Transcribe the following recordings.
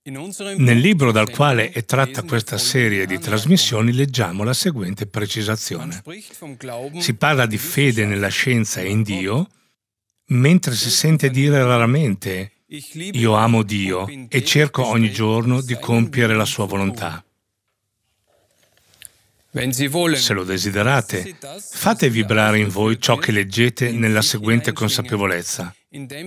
Nel libro dal quale è tratta questa serie di trasmissioni leggiamo la seguente precisazione. Si parla di fede nella scienza e in Dio, mentre si sente dire raramente «Io amo Dio e cerco ogni giorno di compiere la sua volontà». Se lo desiderate, fate vibrare in voi ciò che leggete nella seguente consapevolezza.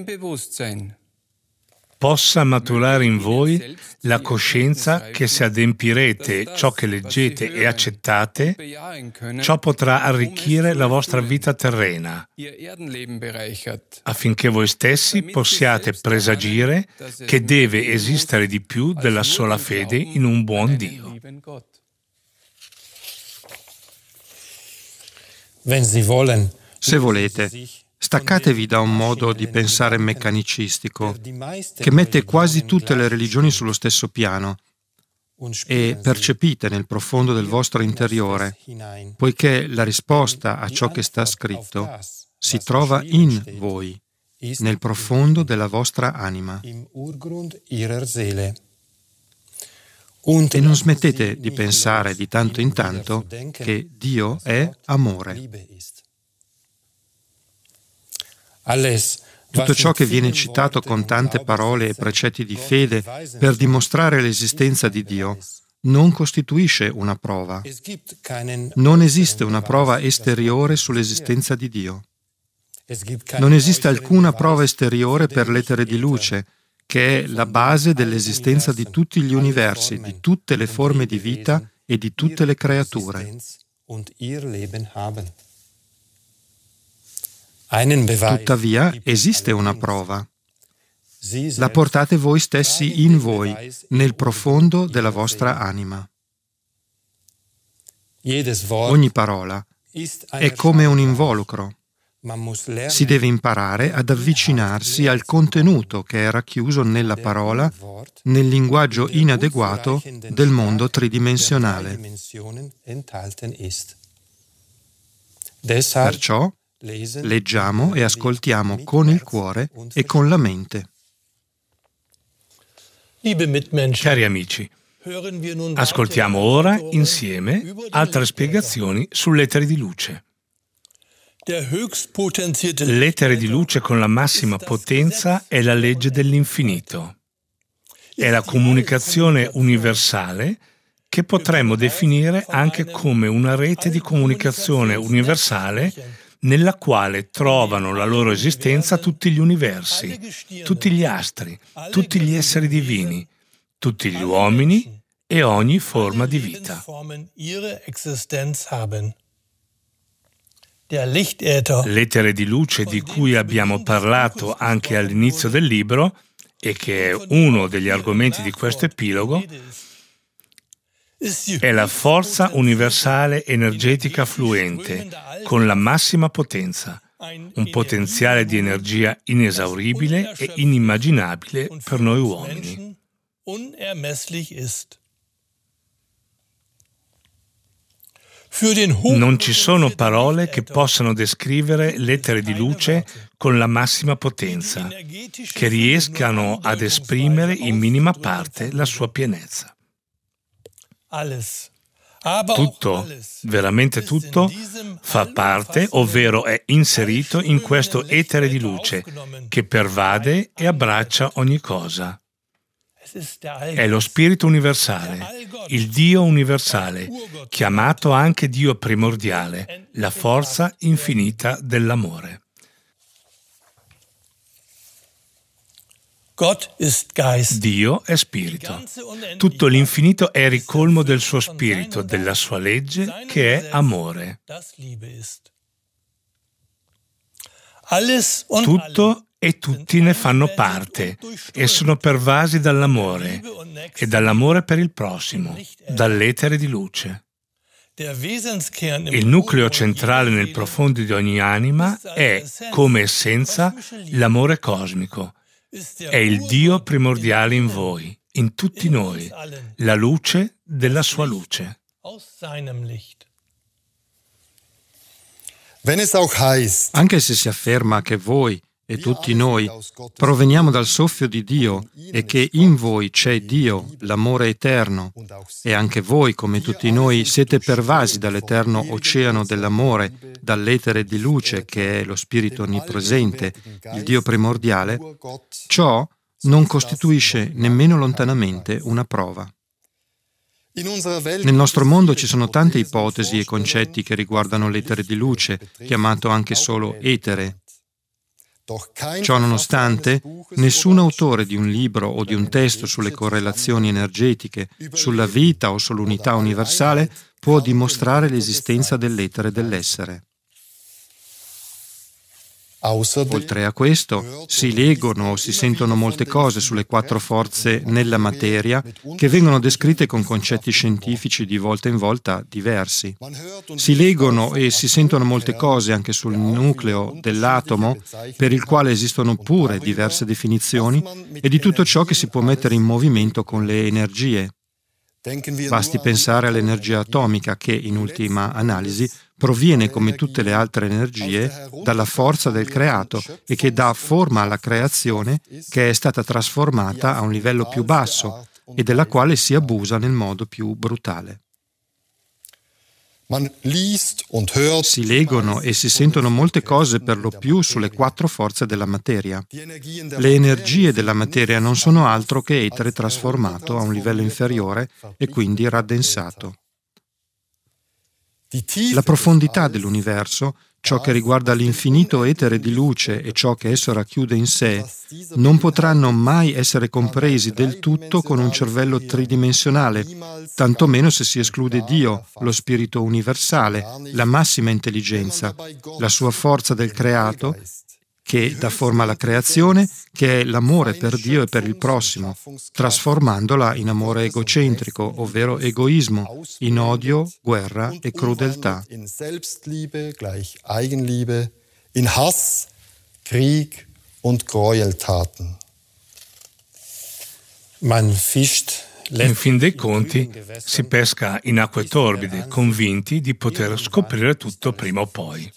Possa maturare in voi la coscienza che se adempirete ciò che leggete e accettate, ciò potrà arricchire la vostra vita terrena, affinché voi stessi possiate presagire che deve esistere di più della sola fede in un buon Dio. Se volete, staccatevi da un modo di pensare meccanicistico che mette quasi tutte le religioni sullo stesso piano e percepite nel profondo del vostro interiore, poiché la risposta a ciò che sta scritto si trova in voi, nel profondo della vostra anima. E non smettete di pensare di tanto in tanto che Dio è amore. Tutto ciò che viene citato con tante parole e precetti di fede per dimostrare l'esistenza di Dio non costituisce una prova. Non esiste una prova esteriore sull'esistenza di Dio. Non esiste alcuna prova esteriore per l'etere di luce, che è la base dell'esistenza di tutti gli universi, di tutte le forme di vita e di tutte le creature. Tuttavia, esiste una prova. La portate voi stessi in voi, nel profondo della vostra anima. Ogni parola è come un involucro. Si deve imparare ad avvicinarsi al contenuto che è racchiuso nella parola, nel linguaggio inadeguato del mondo tridimensionale. Perciò leggiamo e ascoltiamo con il cuore e con la mente. Cari amici, ascoltiamo ora insieme altre spiegazioni sull'etere di luce. L'etere di luce con la massima potenza è la legge dell'infinito. È la comunicazione universale che potremmo definire anche come una rete di comunicazione universale nella quale trovano la loro esistenza tutti gli universi, tutti gli astri, tutti gli esseri divini, tutti gli uomini e ogni forma di vita. L'etere di luce di cui abbiamo parlato anche all'inizio del libro e che è uno degli argomenti di questo epilogo è la forza universale energetica fluente con la massima potenza, un potenziale di energia inesauribile e inimmaginabile per noi uomini. Non ci sono parole che possano descrivere l'etere di luce con la massima potenza, che riescano ad esprimere in minima parte la sua pienezza. Tutto, veramente tutto, fa parte, ovvero è inserito in questo etere di luce che pervade e abbraccia ogni cosa. È lo Spirito universale, il Dio universale, chiamato anche Dio primordiale, la forza infinita dell'amore. Dio è spirito. Tutto l'infinito è ricolmo del suo spirito, della sua legge, che è amore. Tutto e tutti ne fanno parte e sono pervasi dall'amore e dall'amore per il prossimo, dall'etere di luce. Il nucleo centrale nel profondo di ogni anima è, come essenza, l'amore cosmico. È il Dio primordiale in voi, in tutti noi, la luce della sua luce. Anche se si afferma che voi, e tutti noi proveniamo dal soffio di Dio e che in voi c'è Dio, l'amore eterno, e anche voi, come tutti noi, siete pervasi dall'eterno oceano dell'amore, dall'etere di luce che è lo Spirito onnipresente, il Dio primordiale, ciò non costituisce nemmeno lontanamente una prova. Nel nostro mondo ci sono tante ipotesi e concetti che riguardano l'etere di luce, chiamato anche solo etere. Ciò nonostante, nessun autore di un libro o di un testo sulle correlazioni energetiche, sulla vita o sull'unità universale può dimostrare l'esistenza dell'etere dell'essere. Oltre a questo, si leggono o si sentono molte cose sulle 4 forze nella materia che vengono descritte con concetti scientifici di volta in volta diversi. Si leggono e si sentono molte cose anche sul nucleo dell'atomo, per il quale esistono pure diverse definizioni, e di tutto ciò che si può mettere in movimento con le energie. Basti pensare all'energia atomica che, in ultima analisi, proviene, come tutte le altre energie, dalla forza del creato e che dà forma alla creazione che è stata trasformata a un livello più basso e della quale si abusa nel modo più brutale. Si leggono e si sentono molte cose per lo più sulle 4 forze della materia. Le energie della materia non sono altro che etere trasformato a un livello inferiore e quindi raddensato. La profondità dell'universo, ciò che riguarda l'infinito etere di luce e ciò che esso racchiude in sé, non potranno mai essere compresi del tutto con un cervello tridimensionale, tantomeno se si esclude Dio, lo Spirito universale, la massima intelligenza, la sua forza del creato, che dà forma alla creazione, che è l'amore per Dio e per il prossimo, trasformandola in amore egocentrico, ovvero egoismo, in odio, guerra e crudeltà. In Selbstliebe gleich Eigenliebe, in Hass, Krieg und Gräueltaten. In fin dei conti, si pesca in acque torbide, convinti di poter scoprire tutto prima o poi.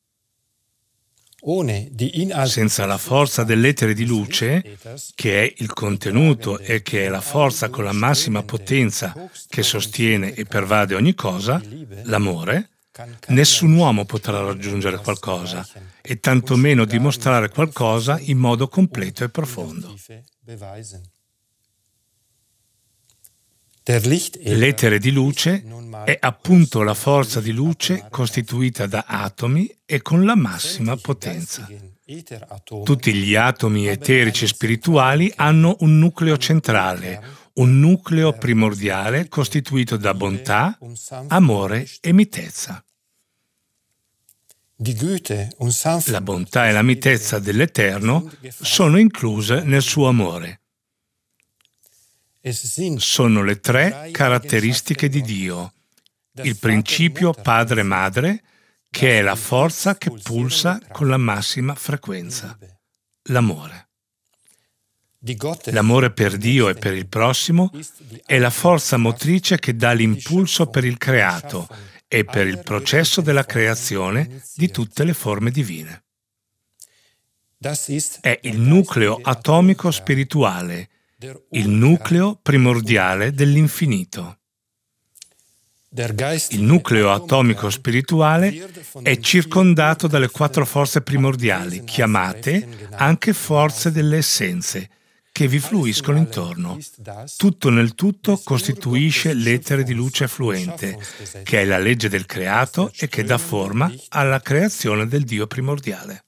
Senza la forza dell'etere di luce, che è il contenuto e che è la forza con la massima potenza che sostiene e pervade ogni cosa, l'amore, nessun uomo potrà raggiungere qualcosa e tantomeno dimostrare qualcosa in modo completo e profondo. L'etere di luce è appunto la forza di luce costituita da atomi e con la massima potenza. Tutti gli atomi eterici spirituali hanno un nucleo centrale, un nucleo primordiale costituito da bontà, amore e mitezza. La bontà e la mitezza dell'Eterno sono incluse nel suo amore. Sono le 3 caratteristiche di Dio, il principio padre-madre, che è la forza che pulsa con la massima frequenza, l'amore. L'amore per Dio e per il prossimo è la forza motrice che dà l'impulso per il creato e per il processo della creazione di tutte le forme divine. È il nucleo atomico spirituale, il nucleo primordiale dell'infinito. Il nucleo atomico spirituale è circondato dalle 4 forze primordiali, chiamate anche forze delle essenze, che vi fluiscono intorno. Tutto nel tutto costituisce l'etere di luce fluente, che è la legge del creato e che dà forma alla creazione del Dio primordiale.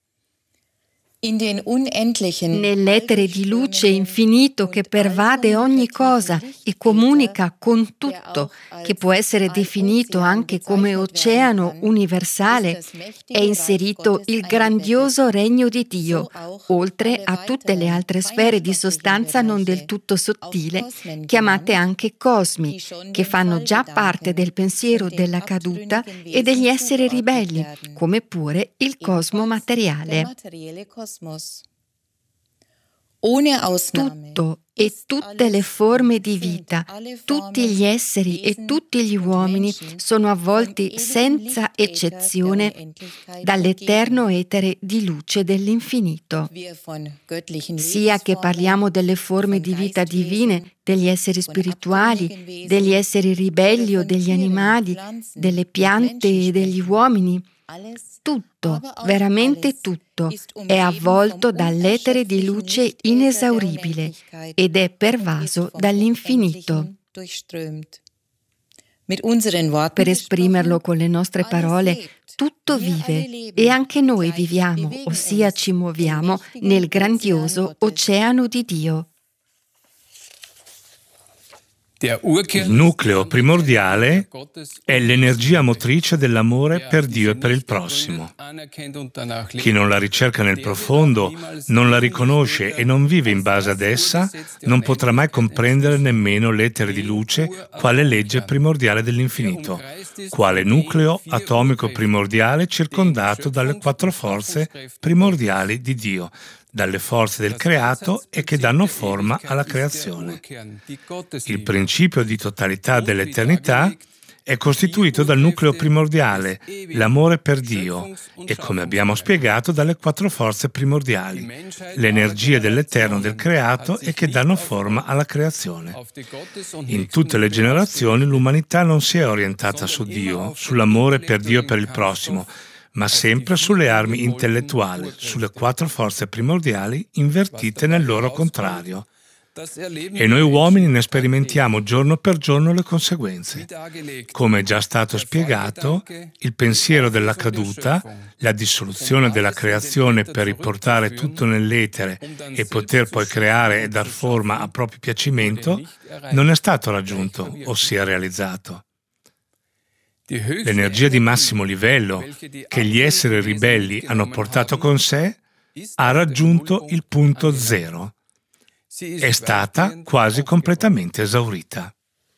Nell'etere di luce infinito che pervade ogni cosa e comunica con tutto, che può essere definito anche come oceano universale, è inserito il grandioso regno di Dio, oltre a tutte le altre sfere di sostanza non del tutto sottile, chiamate anche cosmi, che fanno già parte del pensiero della caduta e degli esseri ribelli, come pure il cosmo materiale. Tutto e tutte le forme di vita, tutti gli esseri e tutti gli uomini sono avvolti senza eccezione dall'eterno etere di luce dell'infinito. Sia che parliamo delle forme di vita divine, degli esseri spirituali, degli esseri ribelli o degli animali, delle piante e degli uomini, tutto, veramente tutto, è avvolto dall'etere di luce inesauribile ed è pervaso dall'infinito. Per esprimerlo con le nostre parole, tutto vive e anche noi viviamo, ossia ci muoviamo nel grandioso oceano di Dio. Il nucleo primordiale è l'energia motrice dell'amore per Dio e per il prossimo. Chi non la ricerca nel profondo, non la riconosce e non vive in base ad essa, non potrà mai comprendere nemmeno l'etere di luce quale legge primordiale dell'infinito, quale nucleo atomico primordiale circondato dalle 4 forze primordiali di Dio, dalle forze del creato e che danno forma alla creazione. Il principio di totalità dell'eternità è costituito dal nucleo primordiale, l'amore per Dio, e come abbiamo spiegato dalle 4 forze primordiali, l'energia dell'eterno del creato e che danno forma alla creazione. In tutte le generazioni l'umanità non si è orientata su Dio, sull'amore per Dio e per il prossimo, ma sempre sulle armi intellettuali, sulle 4 forze primordiali invertite nel loro contrario. E noi uomini ne sperimentiamo giorno per giorno le conseguenze. Come è già stato spiegato, il pensiero della caduta, la dissoluzione della creazione per riportare tutto nell'etere e poter poi creare e dar forma a proprio piacimento, non è stato raggiunto, ossia realizzato. L'energia di massimo livello che gli esseri ribelli hanno portato con sé ha raggiunto il punto zero. È stata quasi completamente esaurita.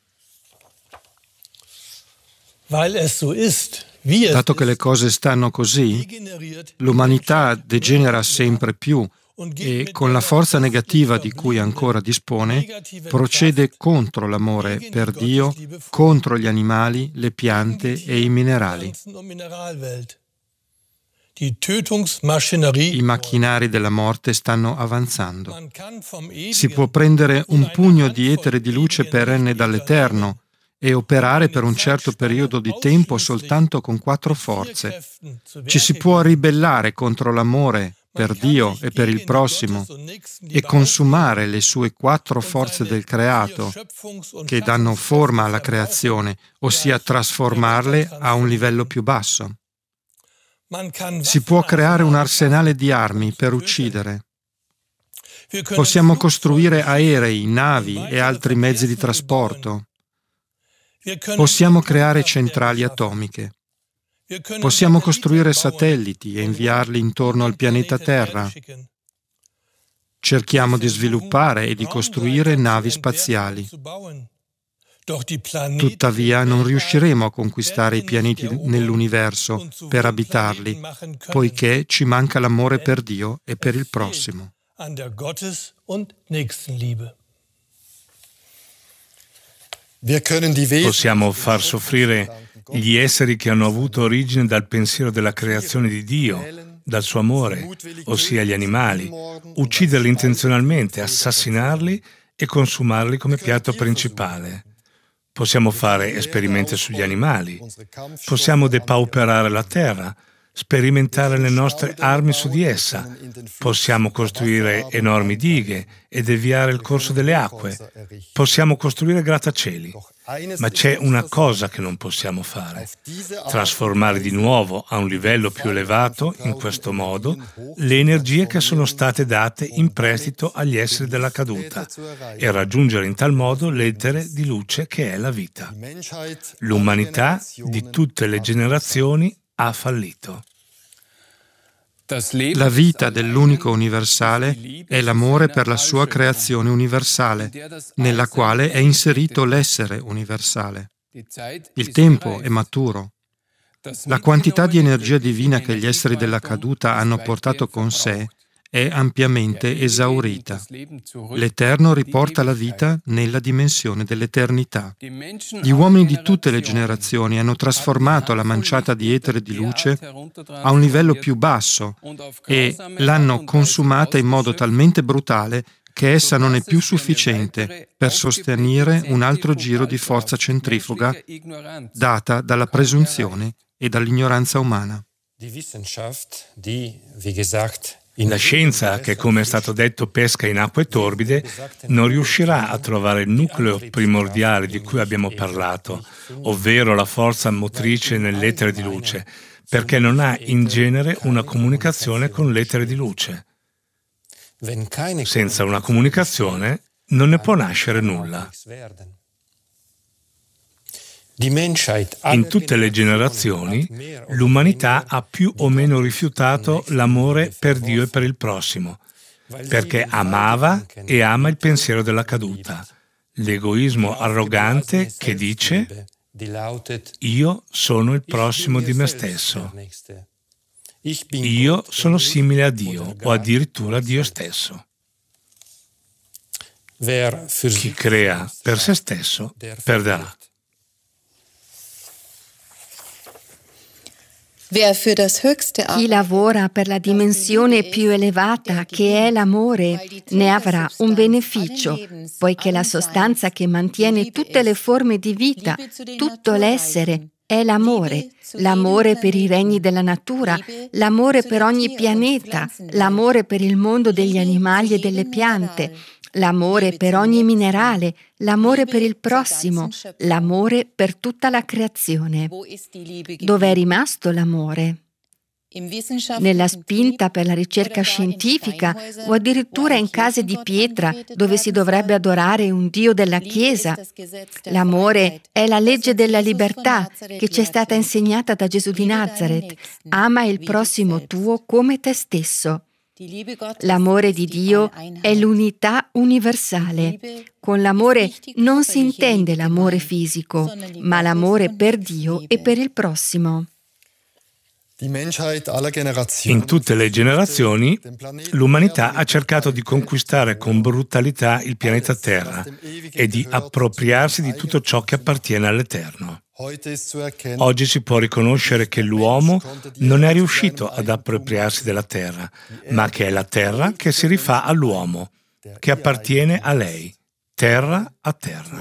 Dato che le cose stanno così, l'umanità degenera sempre più e, con la forza negativa di cui ancora dispone, procede contro l'amore per Dio, contro gli animali, le piante e i minerali. I macchinari della morte stanno avanzando. Si può prendere un pugno di etere di luce perenne dall'Eterno e operare per un certo periodo di tempo soltanto con 4 forze. Ci si può ribellare contro l'amore per Dio e per il prossimo e consumare le sue 4 forze del creato che danno forma alla creazione, ossia trasformarle a un livello più basso. Si può creare un arsenale di armi per uccidere. Possiamo costruire aerei, navi e altri mezzi di trasporto. Possiamo creare centrali atomiche. Possiamo costruire satelliti e inviarli intorno al pianeta Terra. Cerchiamo di sviluppare e di costruire navi spaziali. Tuttavia non riusciremo a conquistare i pianeti nell'universo per abitarli, poiché ci manca l'amore per Dio e per il prossimo. Possiamo far soffrire gli esseri che hanno avuto origine dal pensiero della creazione di Dio, dal suo amore, ossia gli animali, ucciderli intenzionalmente, assassinarli e consumarli come piatto principale. Possiamo fare esperimenti sugli animali, possiamo depauperare la terra, sperimentare le nostre armi su di essa, possiamo costruire enormi dighe e deviare il corso delle acque, possiamo costruire grattacieli, ma c'è una cosa che non possiamo fare: trasformare di nuovo a un livello più elevato, in questo modo, le energie che sono state date in prestito agli esseri della caduta e raggiungere in tal modo l'etere di luce che è la vita. L'umanità di tutte le generazioni ha fallito. La vita dell'unico universale è l'amore per la sua creazione universale, nella quale è inserito l'essere universale. Il tempo è maturo. La quantità di energia divina che gli esseri della caduta hanno portato con sé è ampiamente esaurita. L'Eterno riporta la vita nella dimensione dell'eternità. Gli uomini di tutte le generazioni hanno trasformato la manciata di etere di luce a un livello più basso e l'hanno consumata in modo talmente brutale che essa non è più sufficiente per sostenere un altro giro di forza centrifuga data dalla presunzione e dall'ignoranza umana. La scienza, che come è stato detto pesca in acque torbide, non riuscirà a trovare il nucleo primordiale di cui abbiamo parlato, ovvero la forza motrice nell'etere di luce, perché non ha in genere una comunicazione con l'etere di luce. Senza una comunicazione non ne può nascere nulla. In tutte le generazioni, l'umanità ha più o meno rifiutato l'amore per Dio e per il prossimo, perché amava e ama il pensiero della caduta, l'egoismo arrogante che dice «Io sono il prossimo di me stesso». Io sono simile a Dio o addirittura a Dio stesso. Chi crea per se stesso perderà. Chi lavora per la dimensione più elevata, che è l'amore, ne avrà un beneficio, poiché la sostanza che mantiene tutte le forme di vita, tutto l'essere, è l'amore. L'amore per i regni della natura, l'amore per ogni pianeta, l'amore per il mondo degli animali e delle piante, l'amore per ogni minerale, l'amore per il prossimo, l'amore per tutta la creazione. Dov'è rimasto l'amore? Nella spinta per la ricerca scientifica o addirittura in case di pietra dove si dovrebbe adorare un Dio della Chiesa. L'amore è la legge della libertà che ci è stata insegnata da Gesù di Nazareth. Ama il prossimo tuo come te stesso. L'amore di Dio è l'unità universale. Con l'amore non si intende l'amore fisico, ma l'amore per Dio e per il prossimo. In tutte le generazioni, l'umanità ha cercato di conquistare con brutalità il pianeta Terra e di appropriarsi di tutto ciò che appartiene all'Eterno. Oggi si può riconoscere che l'uomo non è riuscito ad appropriarsi della Terra, ma che è la Terra che si rifà all'uomo, che appartiene a lei, terra a terra.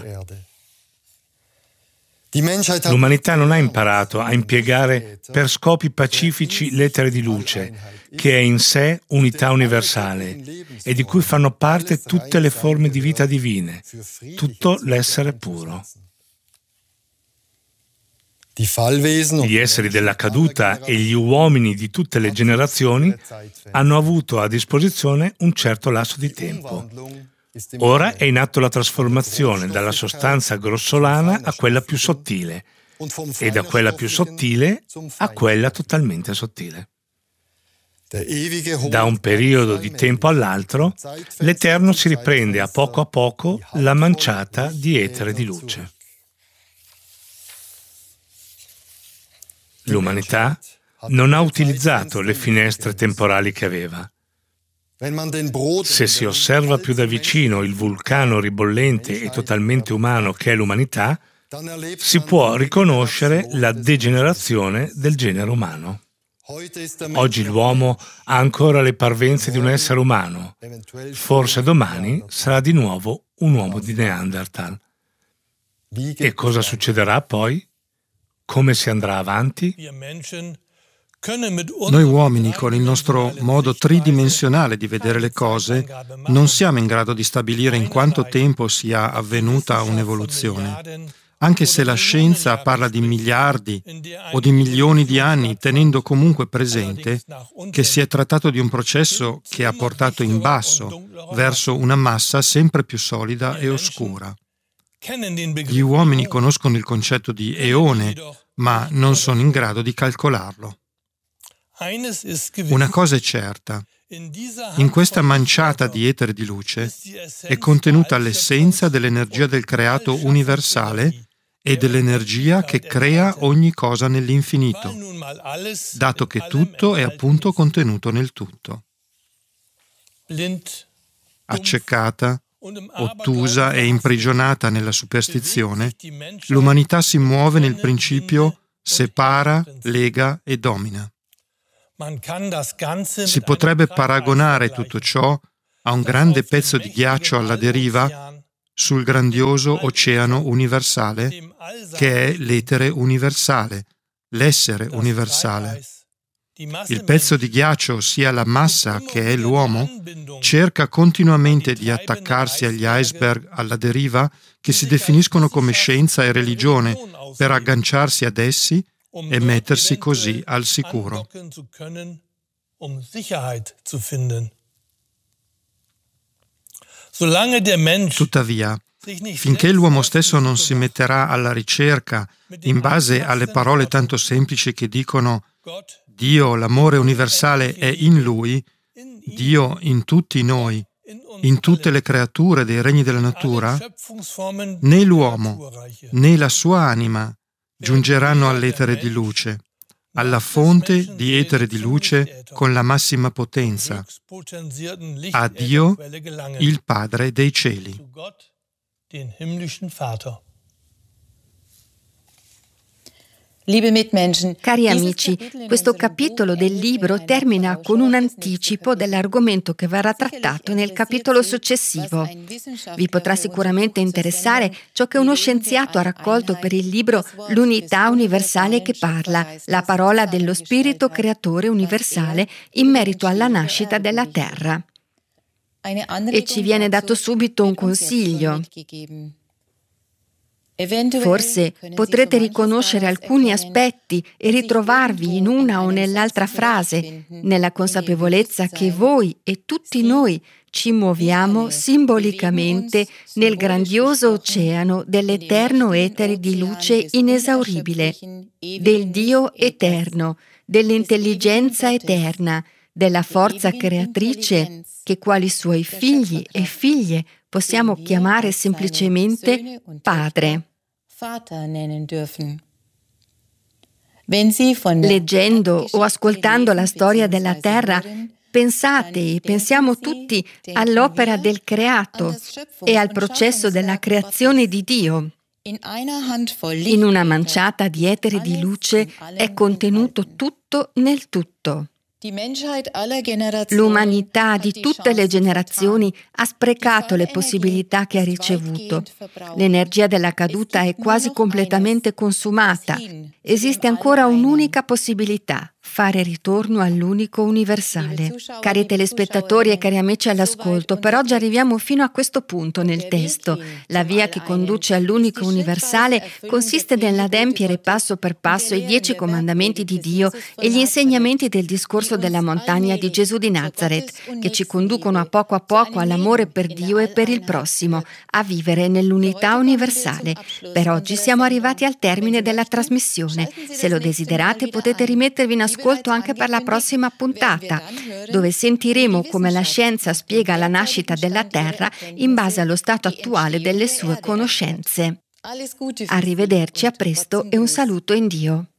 L'umanità non ha imparato a impiegare per scopi pacifici l'etere di luce, che è in sé unità universale e di cui fanno parte tutte le forme di vita divine, tutto l'essere puro. Gli esseri della caduta e gli uomini di tutte le generazioni hanno avuto a disposizione un certo lasso di tempo. Ora è in atto la trasformazione dalla sostanza grossolana a quella più sottile e da quella più sottile a quella totalmente sottile. Da un periodo di tempo all'altro, l'Eterno si riprende a poco la manciata di etere di luce. L'umanità non ha utilizzato le finestre temporali che aveva. Se si osserva più da vicino il vulcano ribollente e totalmente umano che è l'umanità, si può riconoscere la degenerazione del genere umano. Oggi l'uomo ha ancora le parvenze di un essere umano. Forse domani sarà di nuovo un uomo di Neanderthal. E cosa succederà poi? Come si andrà avanti? Noi uomini, con il nostro modo tridimensionale di vedere le cose, non siamo in grado di stabilire in quanto tempo sia avvenuta un'evoluzione. Anche se la scienza parla di miliardi o di milioni di anni, tenendo comunque presente che si è trattato di un processo che ha portato in basso verso una massa sempre più solida e oscura. Gli uomini conoscono il concetto di eone, ma non sono in grado di calcolarlo. Una cosa è certa: in questa manciata di etere di luce è contenuta l'essenza dell'energia del creato universale e dell'energia che crea ogni cosa nell'infinito, dato che tutto è appunto contenuto nel tutto. Accecata, ottusa e imprigionata nella superstizione, l'umanità si muove nel principio separa, lega e domina. Si potrebbe paragonare tutto ciò a un grande pezzo di ghiaccio alla deriva sul grandioso oceano universale, che è l'etere universale, l'essere universale. Il pezzo di ghiaccio, ossia la massa che è l'uomo, cerca continuamente di attaccarsi agli iceberg alla deriva che si definiscono come scienza e religione per agganciarsi ad essi e mettersi così al sicuro. Tuttavia, finché l'uomo stesso non si metterà alla ricerca in base alle parole tanto semplici che dicono Dio, l'amore universale, è in Lui, Dio in tutti noi, in tutte le creature dei regni della natura, né l'uomo né la sua anima giungeranno all'etere di luce, alla fonte di etere di luce con la massima potenza, a Dio, il Padre dei cieli. Cari amici, questo capitolo del libro termina con un anticipo dell'argomento che verrà trattato nel capitolo successivo. Vi potrà sicuramente interessare ciò che uno scienziato ha raccolto per il libro L'unità universale che parla, la parola dello Spirito creatore universale in merito alla nascita della Terra. E ci viene dato subito un consiglio. Forse potrete riconoscere alcuni aspetti e ritrovarvi in una o nell'altra frase, nella consapevolezza che voi e tutti noi ci muoviamo simbolicamente nel grandioso oceano dell'eterno etere di luce inesauribile, del Dio eterno, dell'intelligenza eterna, della forza creatrice che quali suoi figli e figlie possiamo chiamare semplicemente Padre. Leggendo o ascoltando la storia della Terra, pensate e pensiamo tutti all'opera del creato e al processo della creazione di Dio. In una manciata di etere di luce è contenuto tutto nel tutto. L'umanità di tutte le generazioni ha sprecato le possibilità che ha ricevuto. L'energia della caduta è quasi completamente consumata. Esiste ancora un'unica possibilità: fare ritorno all'unico universale. Cari telespettatori e cari amici all'ascolto, per oggi arriviamo fino a questo punto nel testo. La via che conduce all'unico universale consiste nell'adempiere passo per passo i 10 comandamenti di Dio e gli insegnamenti del discorso della montagna di Gesù di Nazareth, che ci conducono a poco all'amore per Dio e per il prossimo, a vivere nell'unità universale. Per oggi siamo arrivati al termine della trasmissione. Se lo desiderate potete rimettervi in ascolto anche per la prossima puntata, dove sentiremo come la scienza spiega la nascita della Terra in base allo stato attuale delle sue conoscenze. Arrivederci, a presto e un saluto in Dio.